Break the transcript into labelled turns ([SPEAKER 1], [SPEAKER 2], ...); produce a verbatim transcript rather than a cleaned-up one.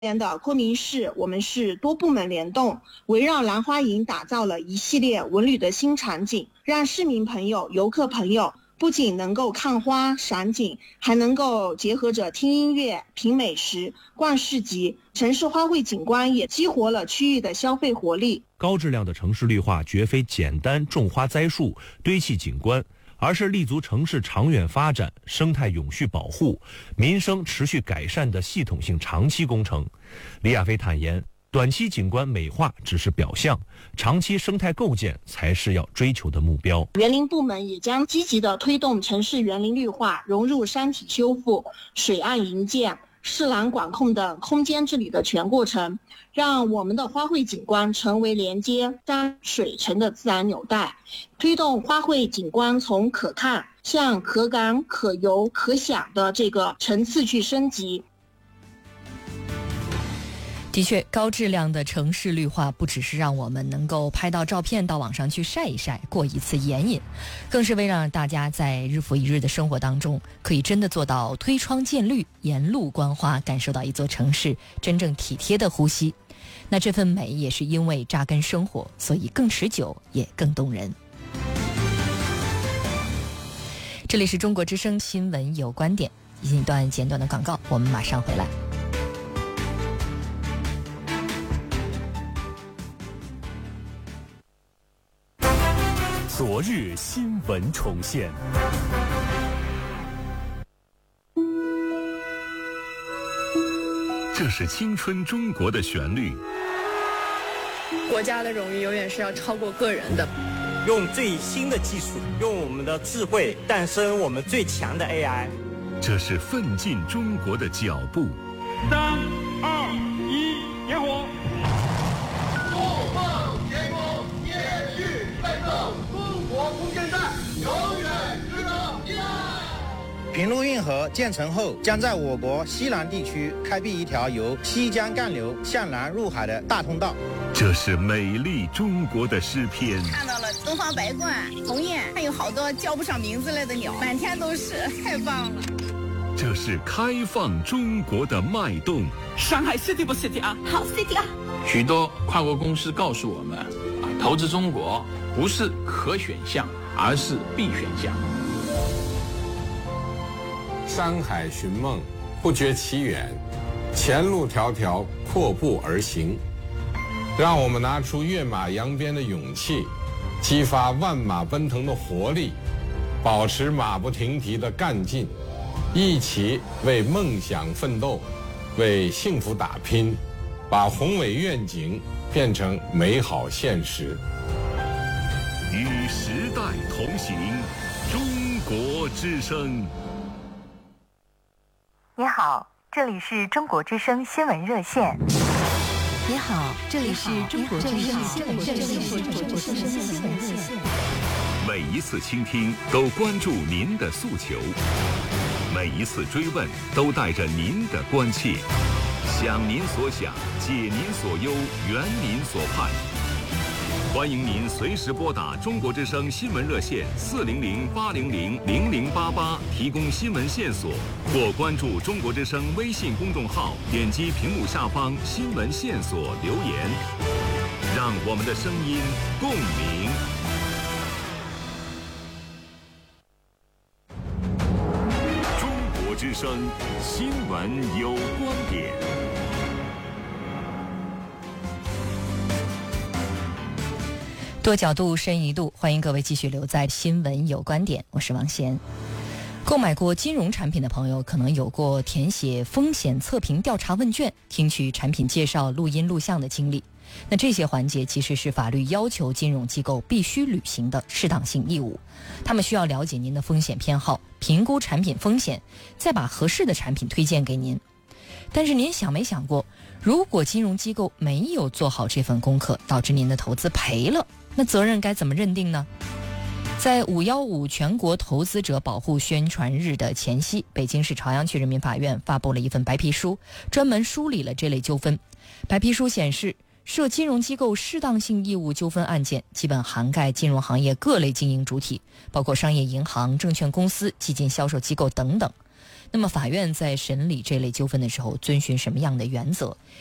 [SPEAKER 1] 年的昆明市，我们是多部门联动，围绕兰花楹打造了一系列文旅的新场景，让市民朋友、游客朋友不仅能够看花赏景，还能够结合着听音乐、品美食、逛市集，城市花卉景观也激活了区域的消费活力。
[SPEAKER 2] 高质量的城市绿化绝非简单种花栽树、堆砌景观，而是立足城市长远发展、生态永续保护、民生持续改善的系统性长期工程。李亚飞坦言，短期景观美化只是表象，长期生态构建才是要追求的目标。
[SPEAKER 1] 园林部门也将积极地推动城市园林绿化融入山体修复、水岸营建、市栏管控等空间治理的全过程，让我们的花卉景观成为连接山水城的自然纽带，推动花卉景观从可看向可感、可游、可享的这个层次去升级。
[SPEAKER 3] 的确，高质量的城市绿化不只是让我们能够拍到照片到网上去晒一晒，过一次眼瘾，更是为让大家在日复一日的生活当中可以真的做到推窗见绿，沿路观花，感受到一座城市真正体贴的呼吸。那这份美也是因为扎根生活，所以更持久也更动人。这里是中国之声新闻有观点，一段简短的广告，我们马上回来。
[SPEAKER 4] 昨日新闻重现，这是青春中国的旋律。
[SPEAKER 5] 国家的荣誉永远是要超过个人的。
[SPEAKER 6] 用最新的技术，用我们的智慧诞生我们最强的 A I。
[SPEAKER 4] 这是奋进中国的脚步。
[SPEAKER 7] 三二一，点火！
[SPEAKER 8] 不梦天空，天域奋斗，中国空间站永远值得依赖。
[SPEAKER 9] 平陆运河建成后，将在我国西南地区开辟一条由西江干流向南入海的大通道。
[SPEAKER 4] 这是美丽中国的诗篇。
[SPEAKER 10] 看到了东方白鹳、鸿雁，还有好多叫不上名字来的鸟，满天都是，太棒了。
[SPEAKER 4] 这是开放中国的脉动。
[SPEAKER 11] 上海 city 不 city 啊？
[SPEAKER 10] 好 city 啊！
[SPEAKER 12] 许多跨国公司告诉我们，啊，投资中国不是可选项，而是必选项。
[SPEAKER 13] 山海寻梦，不觉其远，前路迢迢，阔步而行。让我们拿出跃马扬鞭的勇气，激发万马奔腾的活力，保持马不停蹄的干劲，一起为梦想奋斗，为幸福打拼，把宏伟愿景变成美好现实。
[SPEAKER 4] 与时代同行，中国之声。
[SPEAKER 14] 你好，这里是中国之声新闻热线。
[SPEAKER 3] 你好，这里是中国之声新闻热线。
[SPEAKER 4] 每一次倾听都关注您的诉求，每一次追问都带着您的关切，想您所想，解您所忧，圆您所盼。欢迎您随时拨打中国之声新闻热线四零零八零零零零八八提供新闻线索，或关注中国之声微信公众号，点击屏幕下方新闻线索留言，让我们的声音共鸣。中国之声新闻有观点。
[SPEAKER 3] 多角度深一度，欢迎各位继续留在新闻有观点，我是王贤。购买过金融产品的朋友可能有过填写风险测评调查问卷、听取产品介绍录音录像的经历。那这些环节其实是法律要求金融机构必须履行的适当性义务，他们需要了解您的风险偏好，评估产品风险，再把合适的产品推荐给您。但是您想没想过，如果金融机构没有做好这份功课，导致您的投资赔了，那责任该怎么认定呢？在五一五全国投资者保护宣传日的前夕，北京市朝阳区人民法院发布了一份白皮书，专门梳理了这类纠纷。白皮书显示，涉金融机构适当性义务纠纷案件基本涵盖金融行业各类经营主体，包括商业银行、证券公司、基金销售机构等等。 那么法院在审理这类纠纷的时候，遵循什么样的原则？